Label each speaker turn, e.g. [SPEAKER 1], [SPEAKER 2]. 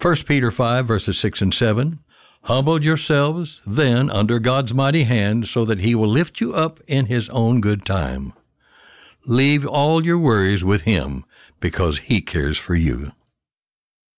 [SPEAKER 1] 1 Peter 5, verses 6 and 7. Humble yourselves, then, under God's mighty hand, so that he will lift you up in his own good time. Leave all your worries with him, because he cares for you.